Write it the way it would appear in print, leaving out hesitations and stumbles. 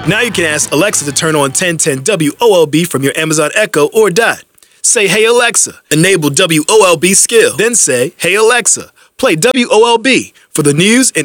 Now you can ask Alexa to turn on 1010 WOLB from your Amazon Echo or Dot. Say, "Hey Alexa," enable WOLB skill. Then say, "Hey Alexa, play WOLB for the news and